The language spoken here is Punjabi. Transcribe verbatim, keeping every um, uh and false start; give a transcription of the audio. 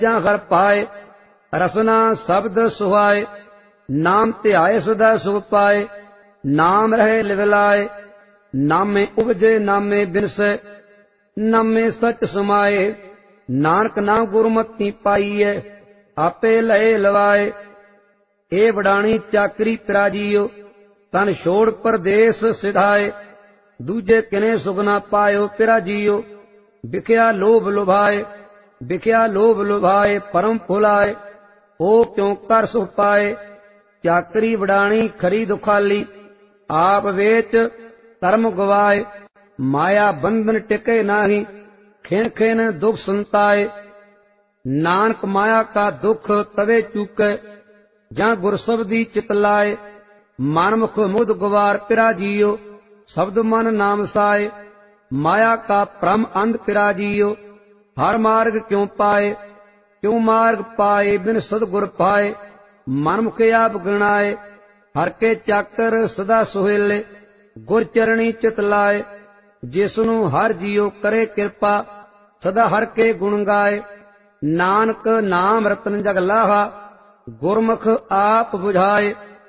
ਜਾਂ ਹਰ ਪਾਏ, ਰਸਨਾ ਸ਼ਬਦ ਸੁਹਾਏ। ਨਾਮ ਧਿਆਏ ਸਦਾ ਸੁਖ ਪਾਏ, ਨਾਮ ਰਹੇ ਲਿਵਲਾਏ। ਨਾਮੇ ਉਪਜੇ ਨਾਮੇ ਬਿਨਸੈ, ਨਾਮੇ ਸਚ ਸਮਾਏ। ਨਾਨਕ ਨਾਮ ਗੁਰਮਤੀ ਪਾਈਐ, ਆਪੇ ਲਏ ਲਵਾਏ। ਇਹ ਵਡਾਣੀ ਚਾਕਰੀ ਤੇਰਾ ਜੀਓ, ਤਨ ਛੋੜ ਪਰਦੇਸ ਸਿਧਾਏ। ਦੂਜੇ ਕਿਨੇ ਸੁਖ ਨਾ ਪਾਇਓ ਤੇਰਾ ਜੀਓ, ਵਿਖਿਆ ਲੋਭ ਲੁਭਾਏ। ਵਿਖਿਆ ਲੋਭ ਲੁਭਾਏ ਪਰਮ ਭੁਲਾਏ, ਉਹ ਕਿਉ ਕਰ ਸੁਖ ਪਾਏ। ਚਾਕਰੀ ਵਡਾਣੀ ਖਰੀ ਦੁਖਾਲੀ, ਆਪ ਵੇਚ ਧਰਮ ਗਵਾਏ। ਮਾਇਆ ਬੰਧਨ ਟਿਕੇ ਨਾਹੀ, ਖਿਨ ਖਿਨ ਦੁਖ ਸੰਤਾਏ। ਨਾਨਕ ਮਾਇਆ ਕਾ ਦੁਖ ਤਵੇ ਚੂਕੈ, ਜਾਂ ਗੁਰਸਬਦੀ ਚਿਤ ਲਾਏ। ਮਨਮੁਖ ਮੁਦ ਗਵਾਰ ਪਿਰਾ ਜੀਓ, ਸ਼ਬਦ ਮਨ ਨਾਮ ਸਾਏ। ਮਾਇਆ ਕਾ ਭ੍ਰਮ ਅੰਧ ਪਿਰਾ ਜੀਓ, ਹਰ ਮਾਰਗ ਕਿਉ ਪਾਏ। ਕਿਉ ਮਾਰਗ ਪਾਏ ਬਿਨ ਸਤਿਗੁਰ ਪਾਏ, ਮਨਮੁਖ ਆਪ ਗਣਾਏ। ਹਰ ਕੇ ਚਾਕਰ ਸਦਾ ਸੁਹੇਲੇ, ਗੁਰ ਚਰਣੀ ਚਿਤ ਲਾਏ। ਜਿਸਨੂੰ ਹਰ ਜੀਓ ਕਰੇ ਕਿਰਪਾ, ਸਦਾ ਹਰ ਕੇ ਗੁਣ ਗਾਏ। ਨਾਨਕ ਨਾਮ ਰਤਨ ਜਗ ਲਾਹਾ, ਗੁਰਮੁਖ ਆਪ ਬੁਝਾਏ।